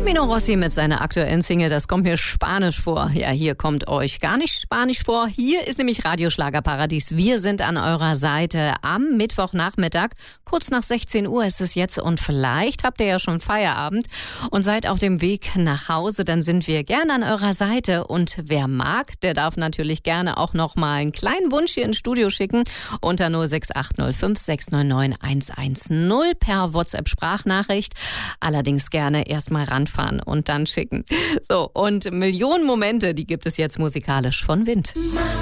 Mino Rossi mit seiner aktuellen Single, das kommt mir spanisch vor. Ja, hier kommt euch gar nicht spanisch vor. Hier ist nämlich Radio Schlagerparadies. Wir sind an eurer Seite am Mittwochnachmittag. Kurz nach 16 Uhr ist es jetzt und vielleicht habt ihr ja schon Feierabend und seid auf dem Weg nach Hause. Dann sind wir gerne an eurer Seite und wer mag, der darf natürlich gerne auch noch mal einen kleinen Wunsch hier ins Studio schicken unter 06805 699 110 per WhatsApp-Sprachnachricht. Allerdings gerne erstmal ranfahren und dann schicken. So, und Millionen Momente, die gibt es jetzt musikalisch von Wind.